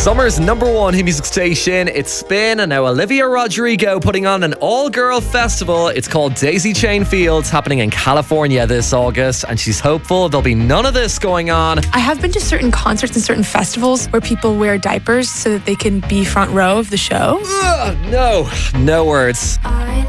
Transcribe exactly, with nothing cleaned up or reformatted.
Summer's number one hit music station, it's Spin, and now Olivia Rodrigo putting on an all-girl festival. It's called Daisy Chain Fields, happening in California this August, and she's hopeful there'll be none of this going on. I have been to certain concerts and certain festivals where people wear diapers so that they can be front row of the show. Ugh, no, no words.